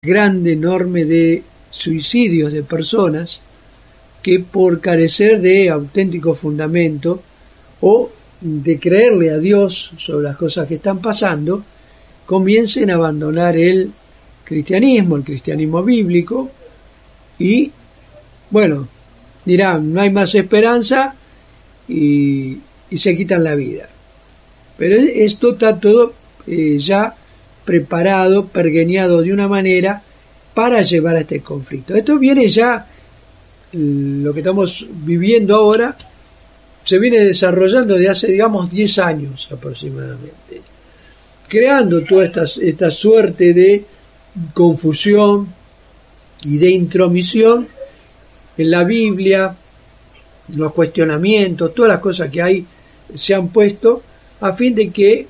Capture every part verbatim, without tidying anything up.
grande, enorme de suicidios de personas que por carecer de auténtico fundamento o de creerle a Dios sobre las cosas que están pasando, comiencen a abandonar el cristianismo, el cristianismo bíblico, y bueno, dirán, no hay más esperanza, y, y se quitan la vida. Pero esto está todo eh, ya preparado, pergeñado de una manera para llevar a este conflicto. Esto viene ya, lo que estamos viviendo ahora, se viene desarrollando de hace, digamos, diez años aproximadamente, creando toda esta, esta suerte de confusión y de intromisión en la Biblia, los cuestionamientos, todas las cosas que hay se han puesto a fin de que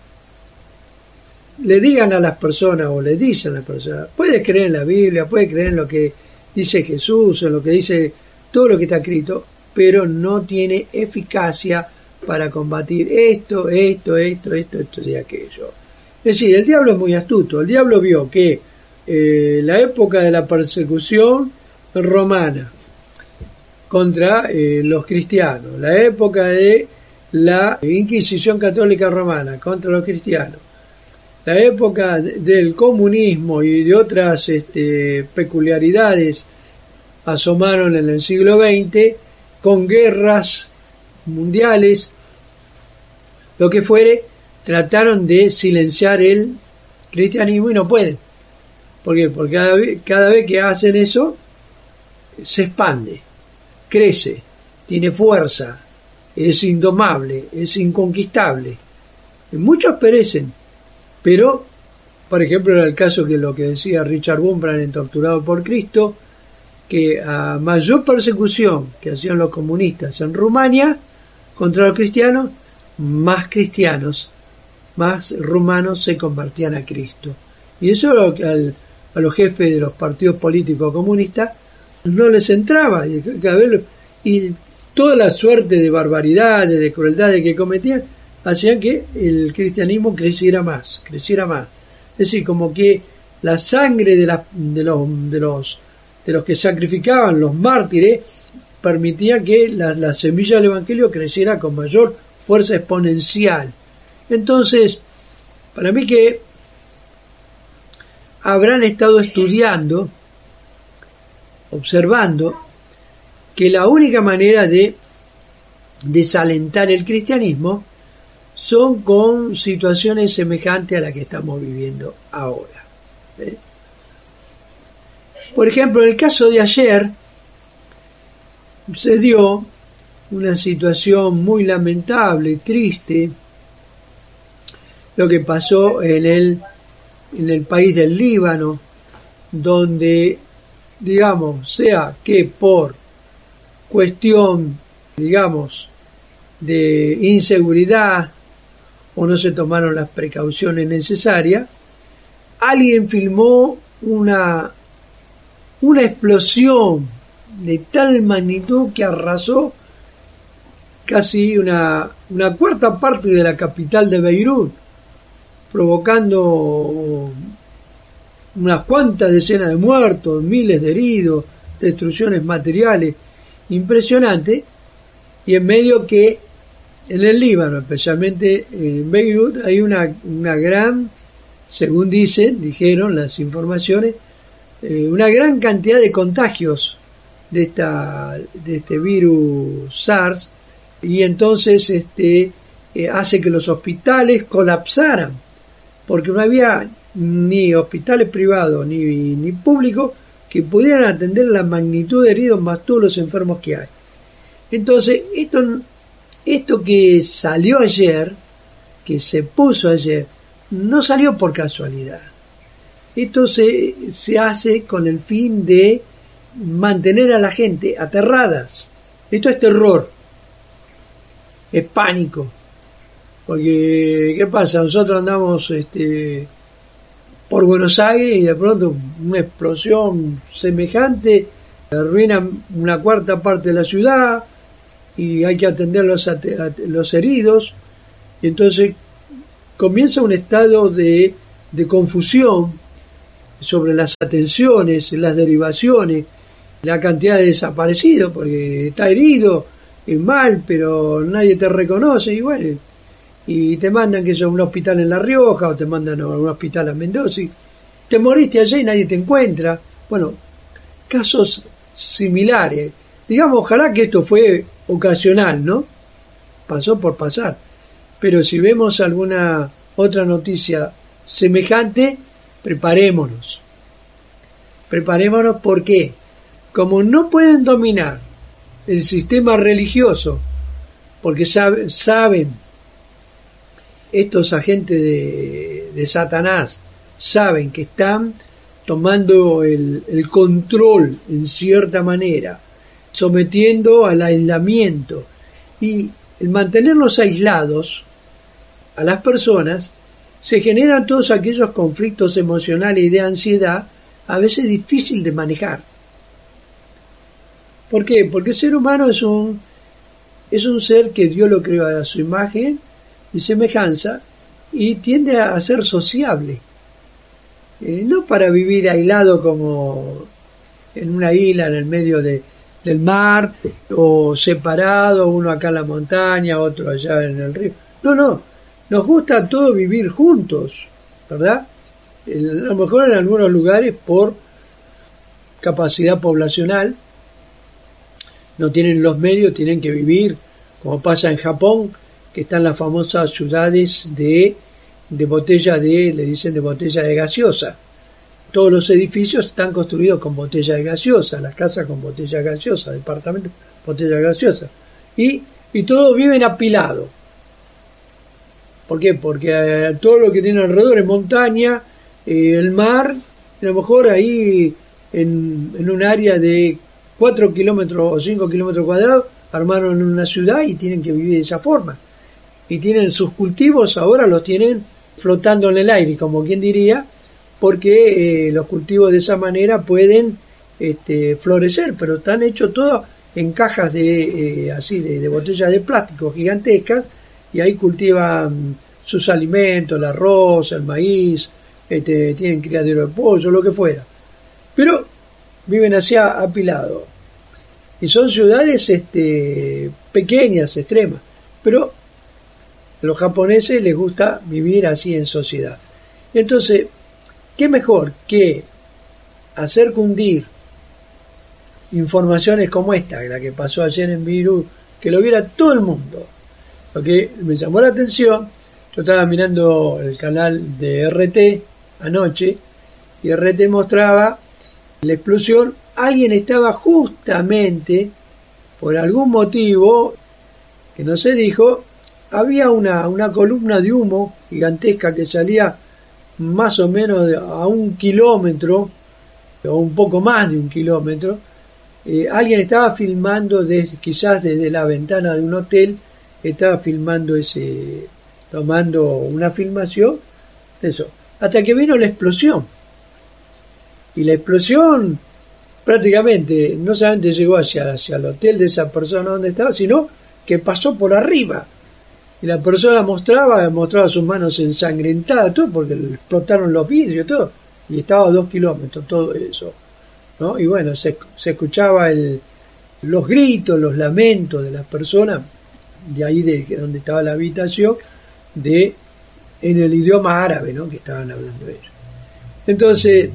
le digan a las personas o le dicen a las personas, puedes creer en la Biblia, puedes creer en lo que dice Jesús, en lo que dice todo lo que está escrito, pero no tiene eficacia para combatir esto, esto, esto, esto, esto y aquello. Es decir, el diablo es muy astuto. El diablo vio que eh, la época de la persecución romana contra eh, los cristianos, la época de la Inquisición católica romana contra los cristianos, la época del comunismo y de otras este, peculiaridades asomaron en el siglo veinte con guerras mundiales, lo que fuere, trataron de silenciar el cristianismo y no pueden. ¿Por qué? Porque cada vez, cada vez que hacen eso, se expande, crece, tiene fuerza, es indomable, es inconquistable. Muchos perecen, pero, por ejemplo, era el caso que lo que decía Richard Wurmbrand en Torturado por Cristo, que a mayor persecución que hacían los comunistas en Rumania contra los cristianos, más cristianos, más rumanos se convertían a Cristo. Y eso al, a los jefes de los partidos políticos comunistas no les entraba. Y, cada vez, y toda la suerte de barbaridades, de crueldades que cometían, hacían que el cristianismo creciera más, creciera más. Es decir, como que la sangre de, la, de, los, de, los, de los que sacrificaban, los mártires, permitía que la, la semilla del Evangelio creciera con mayor fuerza exponencial. Entonces, para mí que habrán estado estudiando, observando, que la única manera de desalentar el cristianismo son con situaciones semejantes a las que estamos viviendo ahora. ¿Eh? Por ejemplo, en el caso de ayer, se dio una situación muy lamentable y triste, lo que pasó en el, en el país del Líbano, donde, digamos, sea que por cuestión, digamos, de inseguridad o no se tomaron las precauciones necesarias, alguien filmó una, una explosión de tal magnitud que arrasó casi una, una cuarta parte de la capital de Beirut, provocando unas cuantas decenas de muertos, miles de heridos, destrucciones materiales impresionantes, y en medio que en el Líbano, especialmente en Beirut, hay una, una gran, según dicen, dijeron las informaciones, eh, una gran cantidad de contagios de esta de este virus SARS, y entonces este eh, hace que los hospitales colapsaran, porque no había ni hospitales privados ni, ni públicos que pudieran atender la magnitud de heridos más todos los enfermos que hay. Entonces, esto, esto que salió ayer, que se puso ayer, no salió por casualidad. Esto se, se hace con el fin de mantener a la gente aterradas. Esto es terror, es pánico. Porque, ¿qué pasa? Nosotros andamos este, por Buenos Aires y de pronto una explosión semejante arruina una cuarta parte de la ciudad y hay que atender los, los heridos, y entonces comienza un estado de, de confusión sobre las atenciones, las derivaciones, la cantidad de desaparecidos, porque está herido, es mal, pero nadie te reconoce, y bueno, y te mandan que a un hospital en La Rioja, o te mandan a un hospital a Mendoza, y te moriste allá y nadie te encuentra. Bueno, casos similares. Digamos, ojalá que esto fue ocasional, ¿no? Pasó por pasar. Pero si vemos alguna otra noticia semejante, preparémonos. Preparémonos porque, como no pueden dominar el sistema religioso, porque sabe, saben, estos agentes de, de Satanás, saben que están tomando el, el control en cierta manera, sometiendo al aislamiento, y el mantenerlos aislados a las personas, se generan todos aquellos conflictos emocionales y de ansiedad, a veces difícil de manejar. ¿Por qué? Porque el ser humano es un, es un ser que Dios lo creó a su imagen y semejanza, y tiende a ser sociable. Eh, no para vivir aislado como en una isla en el medio de, del mar, o separado, uno acá en la montaña, otro allá en el río. No, no, nos gusta a todos vivir juntos, ¿verdad? El, a lo mejor en algunos lugares por capacidad poblacional no tienen los medios, tienen que vivir, como pasa en Japón, que están las famosas ciudades de, de botella de, le dicen de botella de gaseosa. Todos los edificios están construidos con botella de gaseosa, las casas con botella de gaseosa, departamentos, botella de gaseosa. Y, y todos viven apilados. ¿Por qué? Porque eh, todo lo que tiene alrededor es montaña, eh, el mar, a lo mejor ahí en, en un área de cuatro kilómetros o cinco kilómetros cuadrados, armaron una ciudad y tienen que vivir de esa forma. Y tienen sus cultivos, ahora los tienen flotando en el aire, como quien diría, porque eh, los cultivos de esa manera pueden este, florecer, pero están hechos todos en cajas de eh, así de, de botellas de plástico gigantescas, y ahí cultivan sus alimentos, el arroz, el maíz, este, tienen criadero de pollo, lo que fuera, pero viven así apilados, y son ciudades este, pequeñas, extremas, pero a los japoneses les gusta vivir así en sociedad. Entonces, ¿qué mejor que hacer cundir informaciones como esta, la que pasó ayer en Virú, que lo viera todo el mundo? Lo que me llamó la atención, yo estaba mirando el canal de R T anoche, y R T mostraba la explosión. Alguien estaba justamente, por algún motivo que no se dijo, había una, una columna de humo gigantesca que salía más o menos a un kilómetro, o un poco más de un kilómetro. Eh, alguien estaba filmando, desde, quizás desde la ventana de un hotel, estaba filmando ese, tomando una filmación de eso, hasta que vino la explosión. Y la explosión prácticamente no solamente llegó hacia, hacia el hotel de esa persona donde estaba, sino que pasó por arriba. Y la persona mostraba, mostraba sus manos ensangrentadas, todo, porque le explotaron los vidrios, todo, y estaba a dos kilómetros, todo eso, ¿no? Y bueno, se, se escuchaba el, los gritos, los lamentos de las personas, de ahí de donde estaba la habitación, de en el idioma árabe, ¿no?, que estaban hablando ellos. Entonces,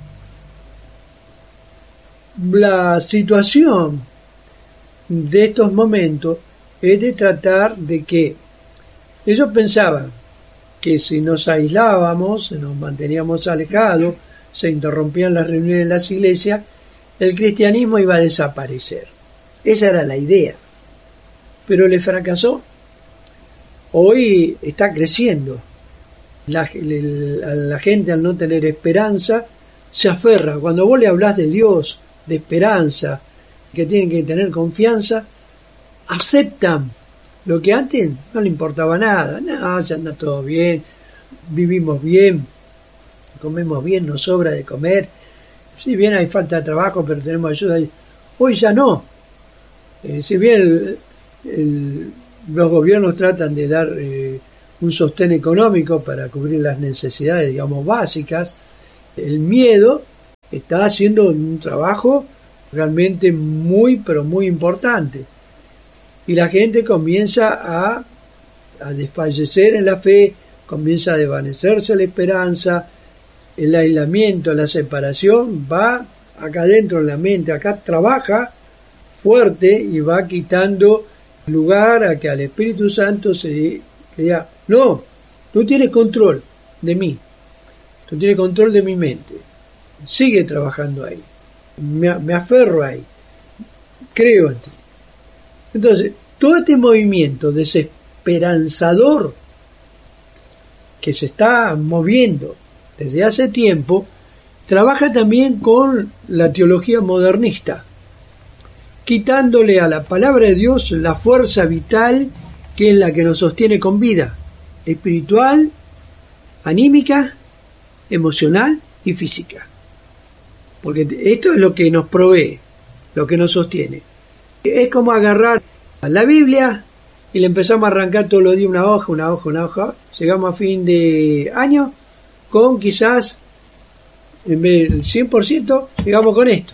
la situación de estos momentos es de tratar de que ellos pensaban que si nos aislábamos, nos manteníamos alejados, se interrumpían las reuniones en las iglesias, el cristianismo iba a desaparecer. Esa era la idea. Pero le fracasó. Hoy está creciendo. La, la, la gente, al no tener esperanza, se aferra. Cuando vos le hablás de Dios, de esperanza, que tienen que tener confianza, aceptan lo que antes no le importaba nada. No, ya anda todo bien, vivimos bien, comemos bien, nos sobra de comer. Si bien hay falta de trabajo, pero tenemos ayuda. Hoy ya no. Eh, si bien el, el, los gobiernos tratan de dar eh, un sostén económico para cubrir las necesidades, digamos, básicas, El miedo está haciendo un trabajo realmente muy, pero muy importante. Y la gente comienza a, a desfallecer en la fe, comienza a desvanecerse la esperanza, el aislamiento, la separación va acá adentro en la mente, acá trabaja fuerte y va quitando lugar a que al Espíritu Santo se diga, no, tú tienes control de mí, tú tienes control de mi mente, sigue trabajando ahí, me, me aferro ahí, creo en ti. Entonces, todo este movimiento desesperanzador que se está moviendo desde hace tiempo, trabaja también con la teología modernista, quitándole a la palabra de Dios la fuerza vital que es la que nos sostiene con vida, espiritual, anímica, emocional y física. Porque esto es lo que nos provee, lo que nos sostiene. Es como agarrar a la Biblia y le empezamos a arrancar todos los días una hoja, una hoja, una hoja. Llegamos a fin de año con quizás, en vez del cien por ciento, llegamos con esto.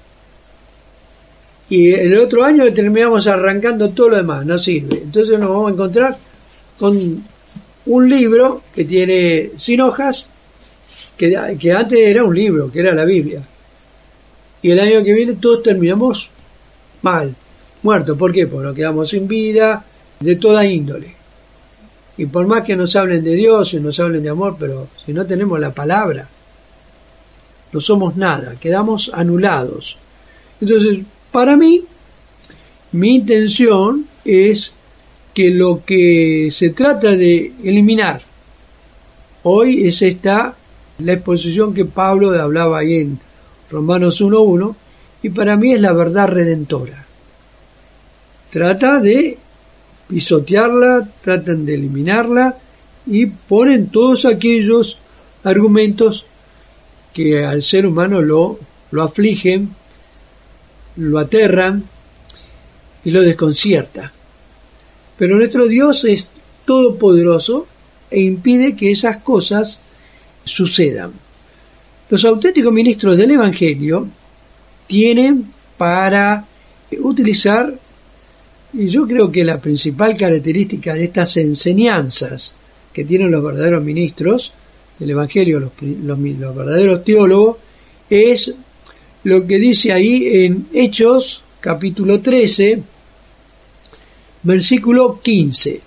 Y el otro año terminamos arrancando todo lo demás, no sirve. Entonces nos vamos a encontrar con un libro que tiene sin hojas, que, que antes era un libro, que era la Biblia. Y el año que viene todos terminamos mal, muertos. ¿Por qué? Porque nos quedamos sin vida, de toda índole. Y por más que nos hablen de Dios y nos hablen de amor, pero si no tenemos la palabra, no somos nada, quedamos anulados. Entonces, para mí, mi intención es que lo que se trata de eliminar hoy es esta, la exposición que Pablo hablaba ahí en Romanos uno uno, y para mí es la verdad redentora. Trata de pisotearla, tratan de eliminarla y ponen todos aquellos argumentos que al ser humano lo, lo afligen, lo aterran y lo desconcierta. Pero nuestro Dios es todopoderoso e impide que esas cosas sucedan. Los auténticos ministros del Evangelio tienen para utilizar, y yo creo que la principal característica de estas enseñanzas que tienen los verdaderos ministros del Evangelio, los, los, los verdaderos teólogos, es lo que dice ahí en Hechos, capítulo trece, versículo quince.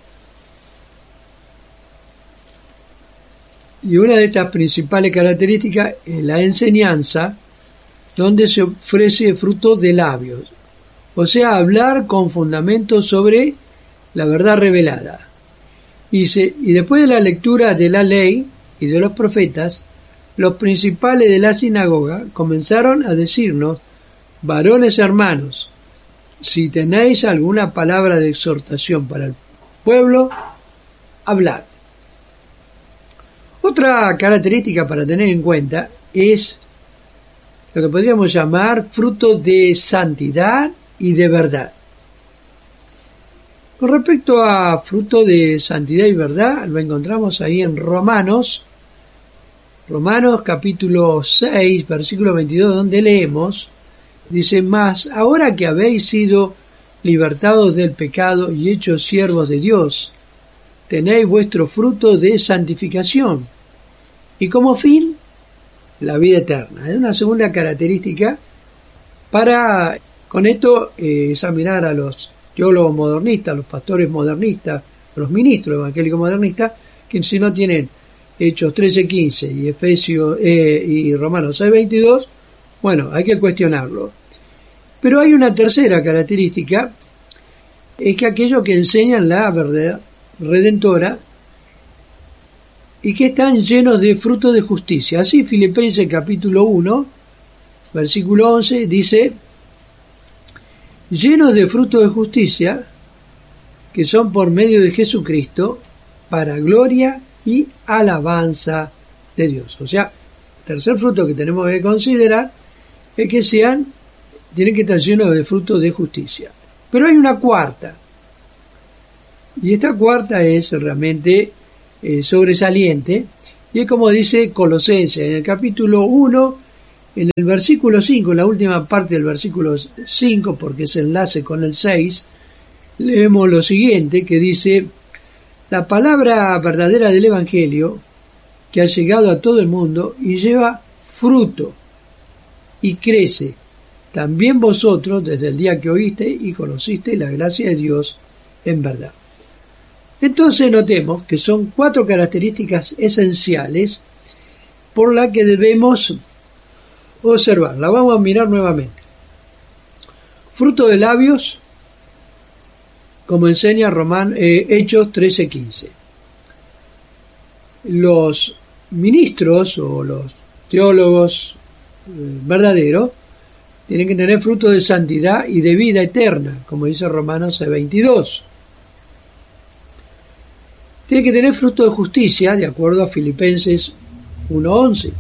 Y una de estas principales características es la enseñanza, donde se ofrece fruto de labios. O sea, hablar con fundamento sobre la verdad revelada. Y, se, y después de la lectura de la ley y de los profetas, los principales de la sinagoga comenzaron a decirnos, varones hermanos, si tenéis alguna palabra de exhortación para el pueblo, hablad. Otra característica para tener en cuenta es lo que podríamos llamar fruto de santidad y de verdad. Con respecto a fruto de santidad y verdad, lo encontramos ahí en Romanos, Romanos capítulo seis, versículo veintidós, donde leemos, dice, mas ahora que habéis sido libertados del pecado y hechos siervos de Dios, tenéis vuestro fruto de santificación, y como fin, la vida eterna. Es una segunda característica para, con esto, eh, examinar a los teólogos modernistas, los pastores modernistas, los ministros evangélicos modernistas, que si no tienen Hechos trece quince y Efesios eh, y Romanos seis veintidós, bueno, hay que cuestionarlo. Pero hay una tercera característica, es que aquellos que enseñan la verdad redentora y que están llenos de fruto de justicia. Así Filipenses capítulo uno, versículo once, dice, llenos de fruto de justicia, que son por medio de Jesucristo, para gloria y alabanza de Dios. O sea, el tercer fruto que tenemos que considerar es que sean, tienen que estar llenos de fruto de justicia. Pero hay una cuarta, y esta cuarta es realmente eh, sobresaliente, Y es como dice Colosenses, en el capítulo uno, en el versículo cinco, en la última parte del versículo cinco, porque es enlace con el seis, leemos lo siguiente, que dice: la palabra verdadera del Evangelio, que ha llegado a todo el mundo y lleva fruto y crece, también vosotros desde el día que oíste y conociste la gracia de Dios en verdad. Entonces notemos que son cuatro características esenciales por las que debemos observar. La vamos a mirar nuevamente. Fruto de labios, como enseña Román, eh, Hechos trece quince. Los ministros o los teólogos eh, verdaderos tienen que tener fruto de santidad y de vida eterna, como dice Romanos seis veintidós. Tiene que tener fruto de justicia, de acuerdo a Filipenses uno once.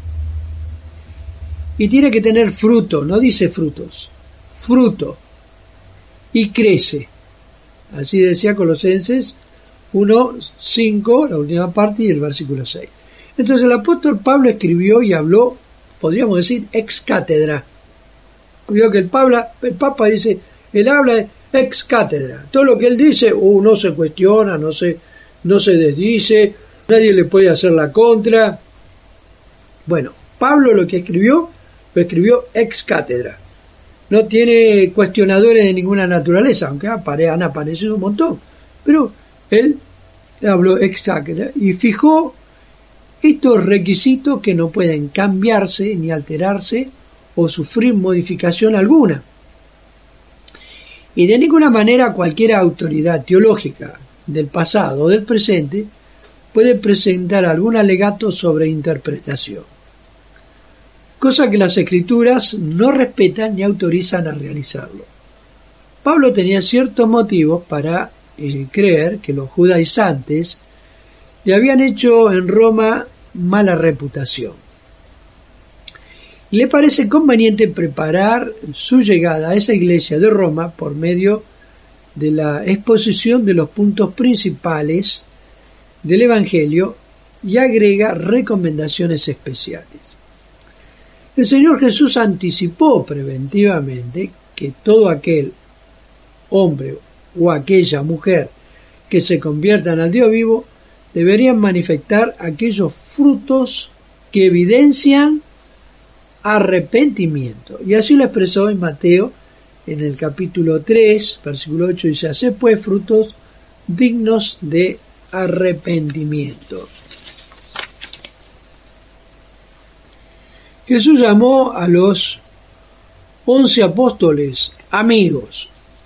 Y tiene que tener fruto, no dice frutos, fruto, y crece. Así decía Colosenses uno cinco, la última parte, y el versículo seis. Entonces el apóstol Pablo escribió y habló, podríamos decir, ex cátedra. Vio que el, Pablo, el Papa dice, él habla ex cátedra. Todo lo que él dice, uh, no se cuestiona, no se, no se desdice, nadie le puede hacer la contra. Bueno, Pablo lo que escribió, lo escribió ex cátedra. No tiene cuestionadores de ninguna naturaleza, aunque apare, han aparecido un montón. Pero él habló ex cátedra y fijó estos requisitos que no pueden cambiarse ni alterarse o sufrir modificación alguna. Y de ninguna manera cualquier autoridad teológica del pasado o del presente puede presentar algún alegato sobre interpretación, cosa que las escrituras no respetan ni autorizan a realizarlo. Pablo tenía ciertos motivos para eh, creer que los judaizantes le habían hecho en Roma mala reputación. Le parece conveniente preparar su llegada a esa iglesia de Roma por medio de la exposición de los puntos principales del Evangelio y agrega recomendaciones especiales. El Señor Jesús anticipó preventivamente que todo aquel hombre o aquella mujer que se conviertan al Dios vivo deberían manifestar aquellos frutos que evidencian arrepentimiento. Y así lo expresó en Mateo, en el capítulo tres, versículo ocho, dice: haced pues frutos dignos de arrepentimiento. Jesús llamó a los once apóstoles amigos,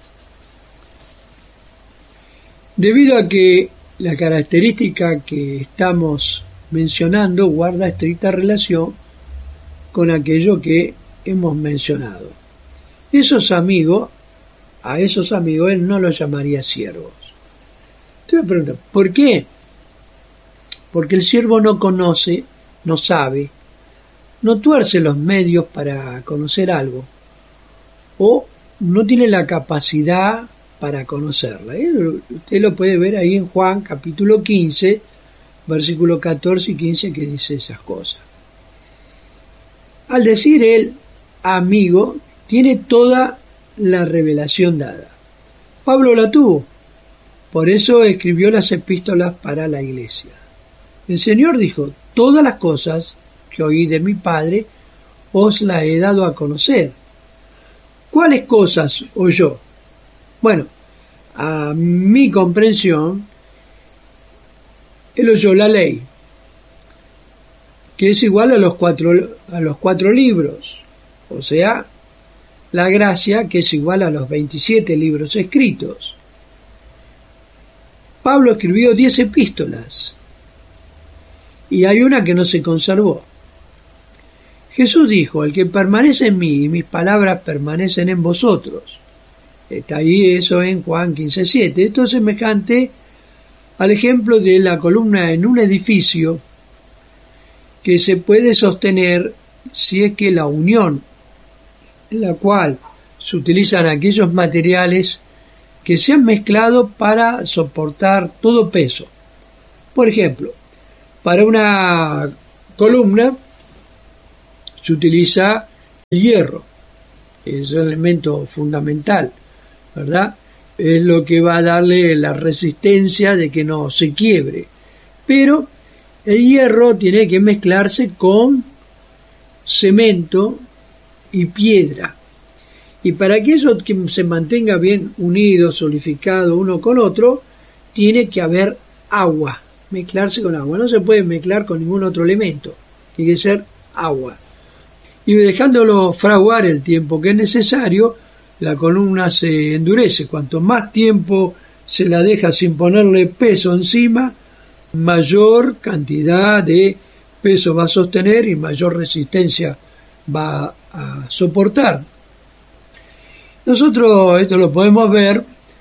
debido a que la característica que estamos mencionando guarda estricta relación con aquello que hemos mencionado. Esos amigos, a esos amigos él no los llamaría siervos. Te voy a preguntar, ¿por qué? Porque el siervo no conoce, no sabe, no tuerce los medios para conocer algo, o no tiene la capacidad para conocerla. Usted lo puede ver ahí en Juan capítulo quince, versículos catorce y quince, que dice esas cosas. Al decir él amigo, tiene toda la revelación dada. Pablo la tuvo, por eso escribió las epístolas para la iglesia. El Señor dijo: todas las cosas que oí de mi Padre os las he dado a conocer. ¿Cuáles cosas oyó? Bueno, a mi comprensión, él oyó la ley, que es igual a los cuatro, a los cuatro libros, o sea, la gracia, que es igual a los veintisiete libros escritos. Pablo escribió diez epístolas, y hay una que no se conservó. Jesús dijo: el que permanece en mí y mis palabras permanecen en vosotros. Está ahí eso en Juan quince siete. Esto es semejante al ejemplo de la columna en un edificio que se puede sostener si es que la unión en la cual se utilizan aquellos materiales que se han mezclado para soportar todo peso. Por ejemplo, Para una columna se utiliza el hierro, es un elemento fundamental, ¿verdad? Es lo que va a darle la resistencia de que no se quiebre. Pero el hierro tiene que mezclarse con cemento y piedra. Y para que eso que se mantenga bien unido, solidificado uno con otro, tiene que haber agua, mezclarse con agua. No se puede mezclar con ningún otro elemento, tiene que ser agua. Y dejándolo fraguar el tiempo que es necesario, la columna se endurece. Cuanto más tiempo se la deja sin ponerle peso encima, mayor cantidad de peso va a sostener y mayor resistencia va a soportar. Nosotros esto lo podemos ver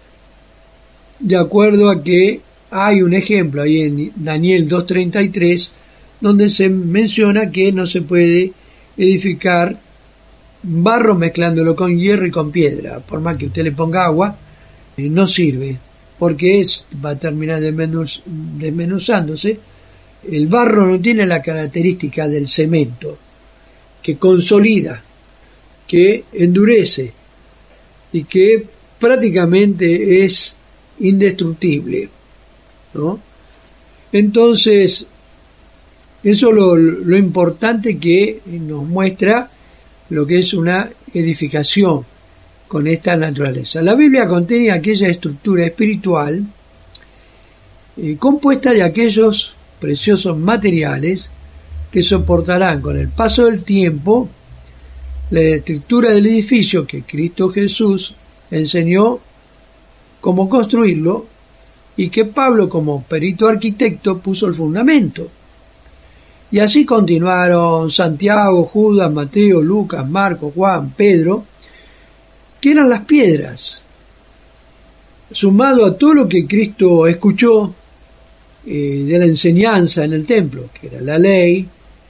de acuerdo a que hay un ejemplo ahí en Daniel dos treinta y tres donde se menciona que no se puede edificar barro mezclándolo con hierro y con piedra. Por más que usted le ponga agua, eh, no sirve, porque es, va a terminar desmenuz, desmenuzándose. El barro no tiene la característica del cemento, que consolida, que endurece y que prácticamente es indestructible, ¿no? Entonces, eso es lo, lo importante que nos muestra lo que es una edificación con esta naturaleza. La Biblia contiene aquella estructura espiritual eh, compuesta de aquellos preciosos materiales que soportarán con el paso del tiempo la estructura del edificio que Cristo Jesús enseñó cómo construirlo y que Pablo, como perito arquitecto, puso el fundamento. Y así continuaron Santiago, Judas, Mateo, Lucas, Marcos, Juan, Pedro, que eran las piedras, sumado a todo lo que Cristo escuchó eh, de la enseñanza en el templo, que era la ley,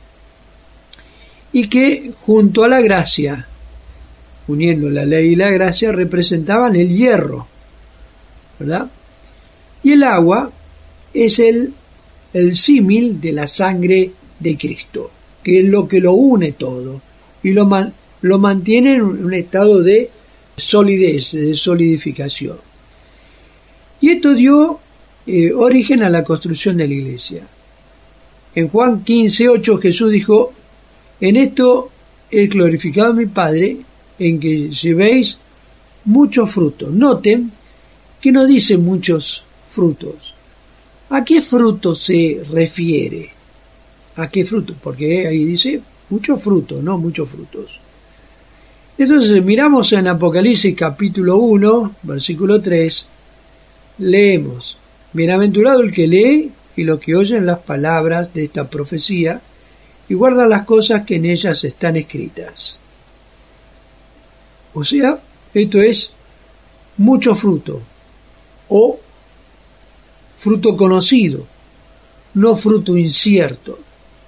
y que junto a la gracia, uniendo la ley y la gracia, representaban el hierro, ¿verdad? Y el agua es el, el símil de la sangre de Cristo, que es lo que lo une todo y lo, man, lo mantiene en un estado de solidez, de solidificación. Y esto dio eh, origen a la construcción de la iglesia. En Juan quince ocho Jesús dijo: en esto es glorificado mi Padre, en que llevéis muchos frutos. Noten que no dice muchos frutos. ¿A qué fruto se refiere? ¿A qué fruto? Porque ahí dice muchos frutos, no muchos frutos. Entonces miramos en Apocalipsis capítulo uno, versículo tres, leemos: bienaventurado el que lee y los que oyen las palabras de esta profecía y guardan las cosas que en ellas están escritas. O sea, esto es mucho fruto, o fruto conocido, no fruto incierto.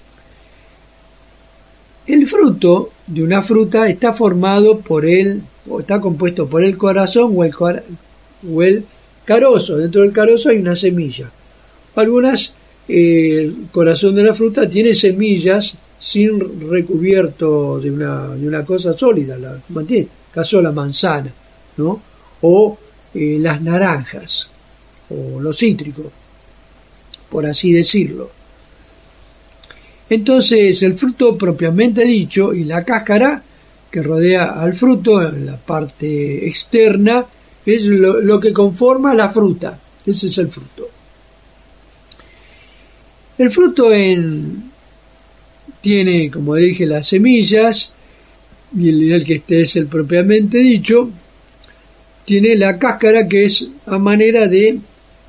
El fruto de una fruta está formado por el, o está compuesto por el corazón o el, o el carozo. Dentro del carozo hay una semilla. Algunas, eh, el corazón de la fruta tiene semillas sin recubierto de una, de una cosa sólida, la mantiene. Caso la manzana, ¿no? O eh, las naranjas, o los cítricos, por así decirlo. Entonces, el fruto propiamente dicho y la cáscara que rodea al fruto en la parte externa es lo, lo que conforma la fruta. Ese es el fruto. El fruto en, tiene, como dije, las semillas, y el, el que este es el propiamente dicho, tiene la cáscara que es a manera de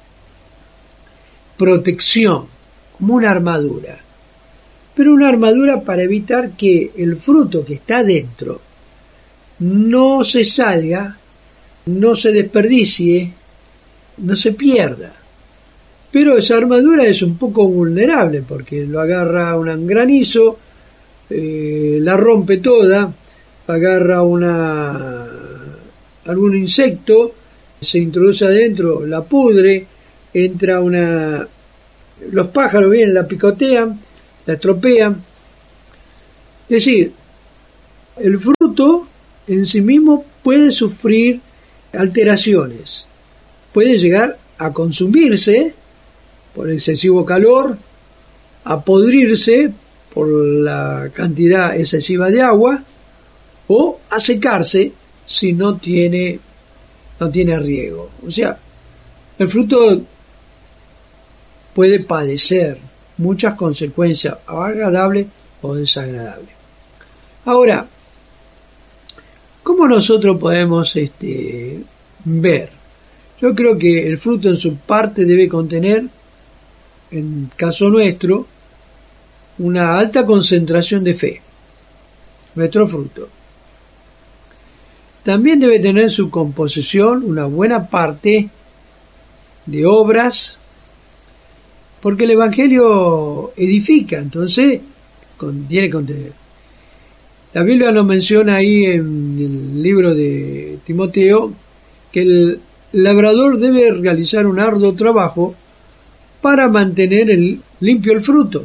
protección, como una armadura. Pero una armadura para evitar que el fruto que está dentro no se salga, no se desperdicie, no se pierda. Pero esa armadura es un poco vulnerable porque lo agarra un granizo, eh, la rompe toda, agarra una algún insecto, se introduce adentro, la pudre, entra una los pájaros vienen, la picotean, la estropean. Es decir, el fruto en sí mismo puede sufrir alteraciones, puede llegar a consumirse por excesivo calor, a podrirse por la cantidad excesiva de agua, o a secarse si no tiene, no tiene riego. O sea, el fruto puede padecer muchas consecuencias, agradables o desagradables. Ahora, ¿cómo nosotros podemos este, ver? Yo creo que el fruto en su parte debe contener, en caso nuestro, una alta concentración de fe, nuestro fruto. También debe tener su composición una buena parte de obras, porque el Evangelio edifica, entonces tiene que contener. La Biblia nos menciona ahí en el libro de Timoteo que el labrador debe realizar un arduo trabajo para mantener el, limpio el fruto.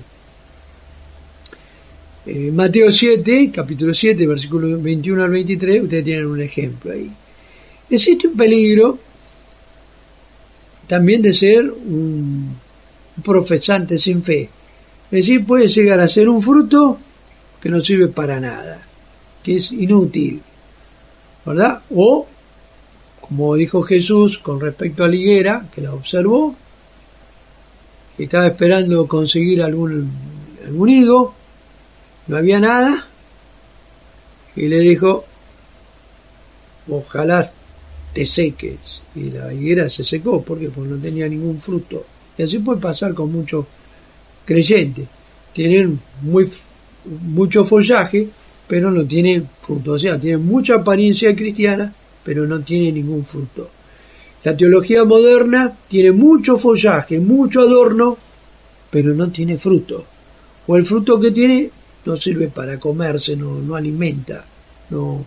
Eh, Mateo siete, capítulo siete, versículos veintiuno al veintitrés, ustedes tienen un ejemplo ahí. Existe un peligro también de ser un profesante sin fe. Es decir, puede llegar a ser un fruto que no sirve para nada, que es inútil, ¿verdad? O, como dijo Jesús con respecto a la higuera, que la observó, que estaba esperando conseguir algún, algún higo, no había nada, y le dijo, ojalá te seques, y la higuera se secó, porque pues no tenía ningún fruto. Y así puede pasar con muchos creyentes, tienen muy mucho follaje, pero no tienen fruto, o sea, tienen mucha apariencia cristiana, pero no tiene ningún fruto. La teología moderna tiene mucho follaje, mucho adorno, pero no tiene fruto, o el fruto que tiene no sirve para comerse, no, no alimenta, no,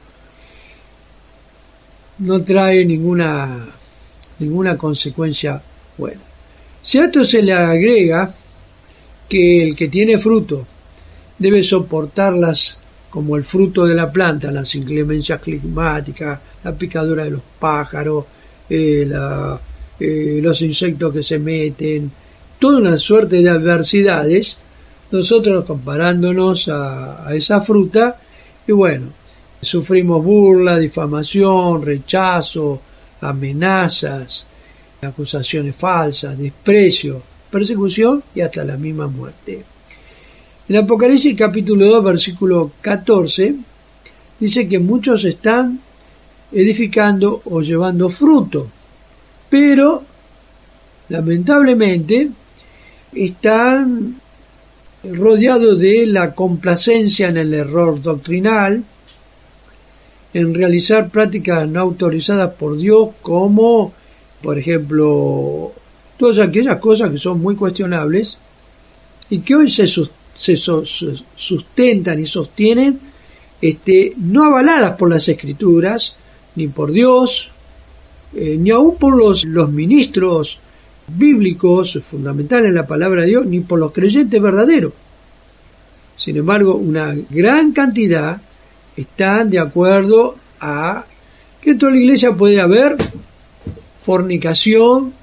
no trae ninguna, ninguna consecuencia buena. Si a esto se le agrega que el que tiene fruto debe soportarlas como el fruto de la planta, las inclemencias climáticas, la picadura de los pájaros, eh, la, eh, los insectos que se meten, toda una suerte de adversidades, nosotros comparándonos a, a esa fruta, y bueno, sufrimos burla, difamación, rechazo, amenazas, acusaciones falsas, desprecio, persecución y hasta la misma muerte. En Apocalipsis capítulo dos, versículo catorce, dice que muchos están edificando o llevando fruto, pero lamentablemente están rodeados de la complacencia en el error doctrinal, en realizar prácticas no autorizadas por Dios, como por ejemplo todas aquellas cosas que son muy cuestionables y que hoy se, se sustentan y sostienen este, no avaladas por las Escrituras, ni por Dios, eh, ni aún por los, los ministros bíblicos fundamentales en la palabra de Dios, ni por los creyentes verdaderos. Sin embargo, una gran cantidad están de acuerdo a que dentro de la iglesia puede haber fornicación,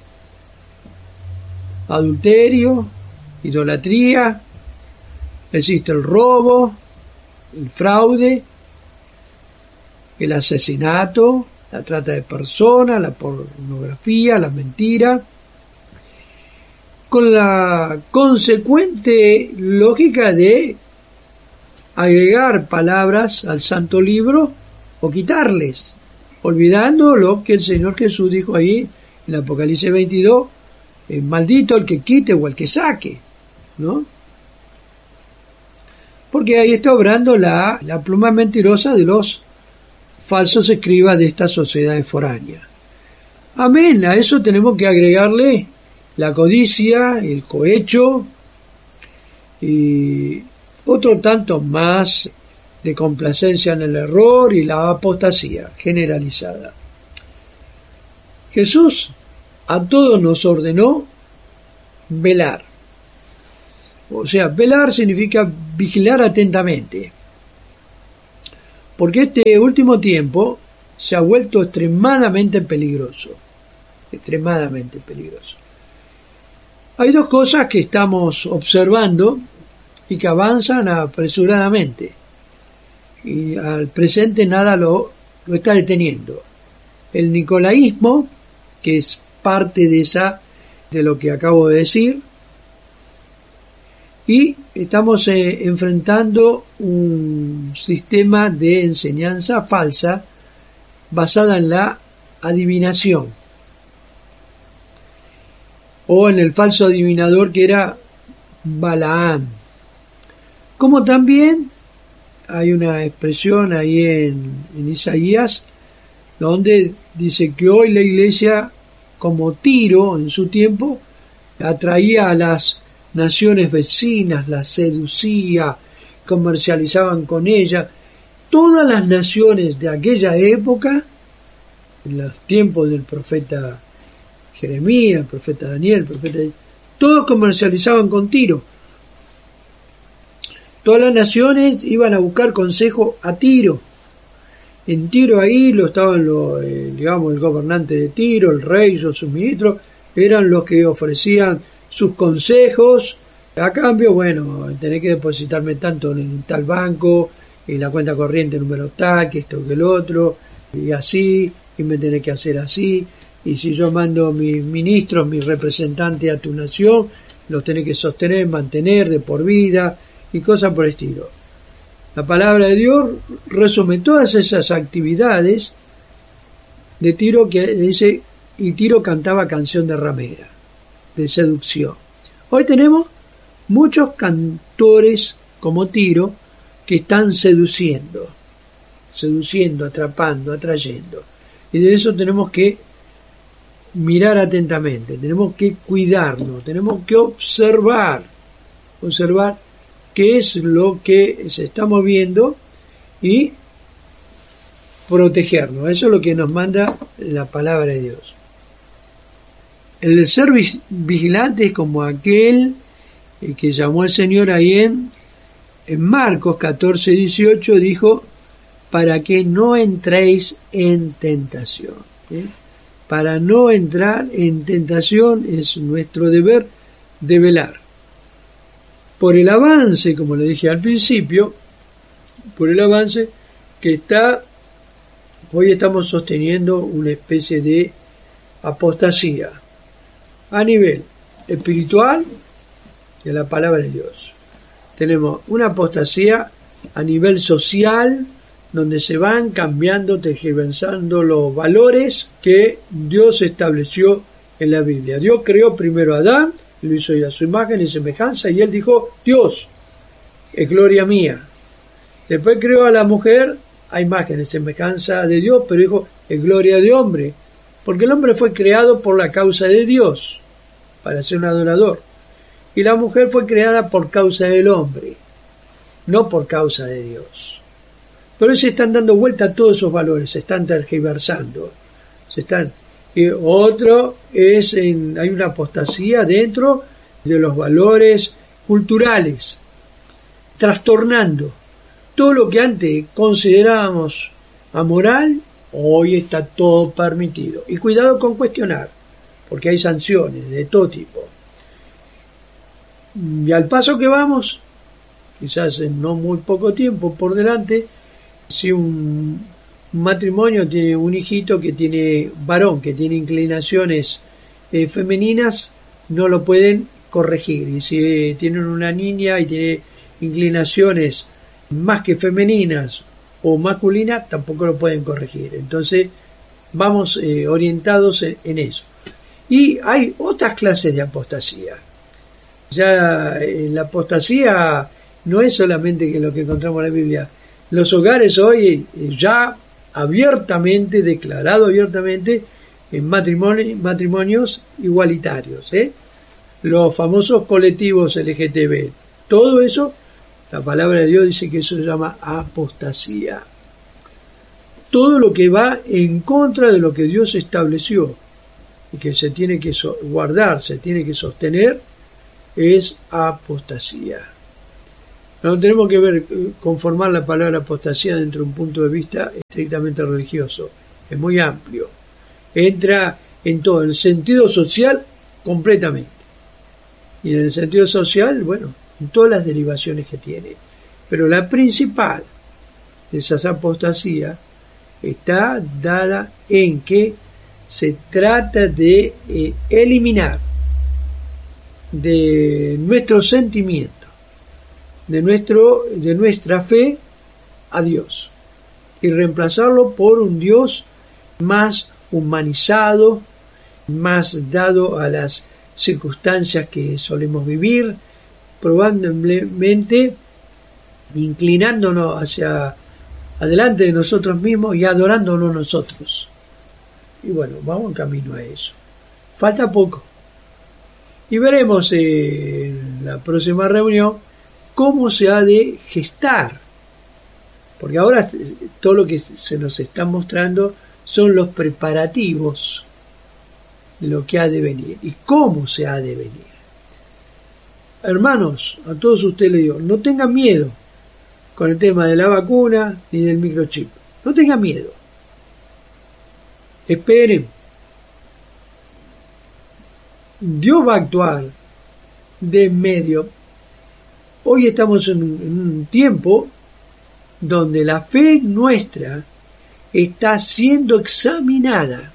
adulterio, idolatría, existe el robo, el fraude, el asesinato, la trata de personas, la pornografía, la mentira, con la consecuente lógica de agregar palabras al santo libro o quitarles, olvidando lo que el Señor Jesús dijo ahí en Apocalipsis veintidós, eh, maldito el que quite o el que saque, ¿no? Porque ahí está obrando la, la pluma mentirosa de los falsos escribas de esta sociedad foránea. Amén, a eso tenemos que agregarle la codicia, el cohecho y otro tanto más de complacencia en el error y la apostasía generalizada. Jesús a todos nos ordenó velar, O sea, velar significa vigilar atentamente. Porque este último tiempo se ha vuelto extremadamente peligroso. Extremadamente peligroso. Hay dos cosas que estamos observando y que avanzan apresuradamente. Y al presente nada lo, lo está deteniendo. El nicolaísmo, que es parte de esa, de lo que acabo de decir, y estamos eh, enfrentando un sistema de enseñanza falsa basada en la adivinación o en el falso adivinador que era Balaam. Como también hay una expresión ahí en, en Isaías donde dice que hoy la iglesia, como Tiro en su tiempo, atraía a las naciones vecinas, las seducía, comercializaban con ella. Todas las naciones de aquella época, en los tiempos del profeta Jeremías, el profeta Daniel, el profeta, todos comercializaban con Tiro. Todas las naciones iban a buscar consejo a Tiro. En Tiro ahí lo estaban los, eh, digamos, el gobernante de Tiro, el rey, sus ministros, eran los que ofrecían sus consejos. A cambio, bueno, tenés que depositarme tanto en tal banco, en la cuenta corriente número tal, que esto, que el otro, y así, y me tenés que hacer así, y si yo mando mis ministros, mis representantes a tu nación, los tenés que sostener, mantener de por vida, y cosas por el estilo. La palabra de Dios resume todas esas actividades de Tiro, que dice, y Tiro cantaba canción de ramera, de seducción. Hoy tenemos muchos cantores como Tiro que están seduciendo, seduciendo, atrapando, atrayendo. Y de eso tenemos que mirar atentamente, tenemos que cuidarnos, tenemos que observar, observar qué es lo que se está moviendo y protegernos. Eso es lo que nos manda la palabra de Dios. El ser vigilante es como aquel que llamó el Señor ahí en, en Marcos catorce dieciocho, dijo, para que no entréis en tentación. ¿Sí? Para no entrar en tentación es nuestro deber de velar. Por el avance, como le dije al principio, por el avance que está, hoy estamos sosteniendo una especie de apostasía a nivel espiritual de la palabra de Dios. Tenemos una apostasía a nivel social, donde se van cambiando, tergiversando los valores que Dios estableció en la Biblia. Dios creó primero a Adán, lo hizo a su imagen y semejanza, y él dijo, Dios, es gloria mía. Después creó a la mujer a imagen y semejanza de Dios, pero dijo, es gloria de hombre, porque el hombre fue creado por la causa de Dios, para ser un adorador. Y la mujer fue creada por causa del hombre, no por causa de Dios. Pero hoy se están dando vuelta a todos esos valores, se están tergiversando, se están. Y otro es, en, hay una apostasía dentro de los valores culturales, trastornando todo lo que antes considerábamos amoral, hoy está todo permitido. Y cuidado con cuestionar, porque hay sanciones de todo tipo. Y al paso que vamos, quizás en no muy poco tiempo por delante, si un, un matrimonio tiene un hijito que tiene varón, que tiene inclinaciones eh, femeninas, no lo pueden corregir. Y si eh, tienen una niña y tiene inclinaciones más que femeninas o masculinas, tampoco lo pueden corregir. Entonces vamos eh, orientados en, en eso. Y hay otras clases de apostasía. Ya eh, la apostasía no es solamente que lo que encontramos en la Biblia. Los hogares hoy eh, ya abiertamente, declarado abiertamente, en matrimonios, matrimonios igualitarios, ¿eh? Los famosos colectivos L G T B, todo eso, la palabra de Dios dice que eso se llama apostasía. Todo lo que va en contra de lo que Dios estableció y que se tiene que guardar, se tiene que sostener, es apostasía. No tenemos que ver, conformar la palabra apostasía dentro de un punto de vista estrictamente religioso. Es muy amplio. Entra en todo, en el sentido social completamente. Y en el sentido social, bueno, en todas las derivaciones que tiene. Pero la principal de esas apostasías está dada en que se trata de eh, eliminar de nuestro sentimiento, de, nuestro, de nuestra fe a Dios y reemplazarlo por un Dios más humanizado, más dado a las circunstancias que solemos vivir, probablemente inclinándonos hacia adelante de nosotros mismos y adorándonos nosotros. Y bueno, vamos en camino a eso. Falta poco. Y veremos en la próxima reunión cómo se ha de gestar. Porque ahora todo lo que se nos está mostrando son los preparativos de lo que ha de venir y cómo se ha de venir. Hermanos, a todos ustedes les digo, no tengan miedo con el tema de la vacuna ni del microchip. No tengan miedo. Esperen. Dios va a actuar de en medio. Hoy estamos en un, en un tiempo donde la fe nuestra está siendo examinada.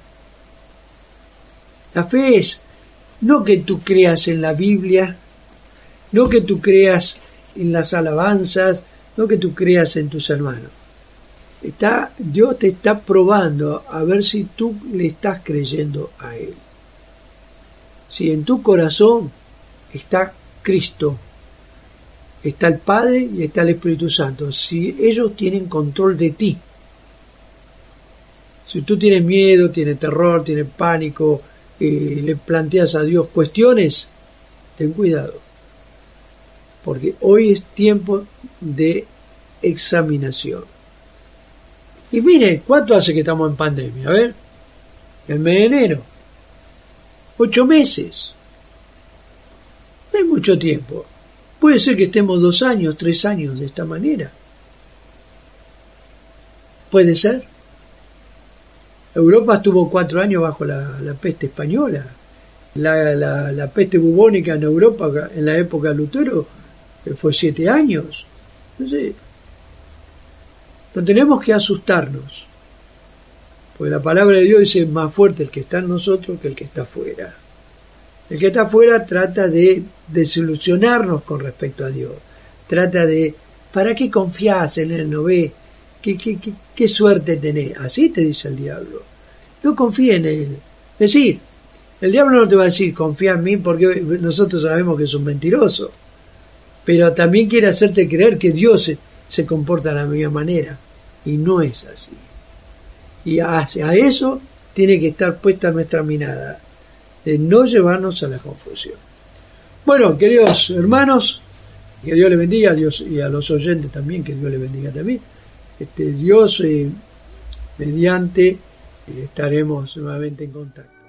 La fe es no que tú creas en la Biblia, no que tú creas en las alabanzas, no que tú creas en tus hermanos. Está, Dios te está probando a ver si tú le estás creyendo a Él. Si en tu corazón está Cristo, está el Padre y está el Espíritu Santo, si ellos tienen control de ti. Si tú tienes miedo, tienes terror, tienes pánico, eh, le planteas a Dios cuestiones, ten cuidado. Porque hoy es tiempo de examinación. Y mire, ¿cuánto hace que estamos en pandemia? A ver, el mes de enero. Ocho meses. No es mucho tiempo. Puede ser que estemos dos años, tres años de esta manera. Puede ser. Europa estuvo cuatro años bajo la, la peste española. La, la, la peste bubónica en Europa en la época de Lutero fue siete años. Entonces, no tenemos que asustarnos. Porque la palabra de Dios dice más fuerte el que está en nosotros que el que está afuera. El que está afuera trata de desilusionarnos con respecto a Dios. Trata de, ¿para qué confías en Él? ¿No ve? ¿Qué, qué, qué, qué suerte tenés? Así te dice el diablo. No confía en Él. Es decir, el diablo no te va a decir, confía en mí porque nosotros sabemos que es un mentiroso. Pero también quiere hacerte creer que Dios se, se comporta de la misma manera. Y no es así. Y hacia eso tiene que estar puesta nuestra mirada, de no llevarnos a la confusión. Bueno, queridos hermanos, que Dios les bendiga, a Dios y a los oyentes también, que Dios les bendiga también. Este, Dios, eh, mediante, eh, estaremos nuevamente en contacto.